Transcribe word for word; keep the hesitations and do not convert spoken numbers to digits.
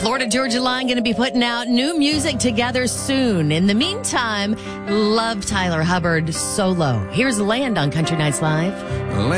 Florida Georgia Line going to be putting out new music together soon. In the meantime, love Tyler Hubbard solo. Here's Land on Country Nights Live.